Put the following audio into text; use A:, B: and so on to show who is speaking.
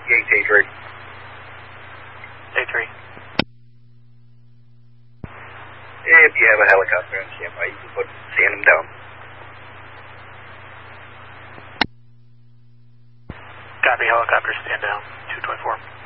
A: Gate A3.
B: A3.
A: If you have a helicopter on standby, you can stand them down.
B: Copy, helicopter, stand down, 224.